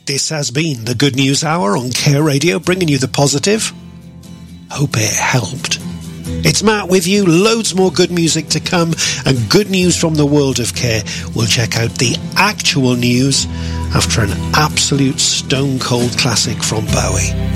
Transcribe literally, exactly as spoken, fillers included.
This has been the Good News Hour on Care Radio, bringing you the positive. Hope it helped. It's Matt with you. Loads more good music to come and good news from the world of care. We'll check out the actual news after an absolute stone cold classic from Bowie.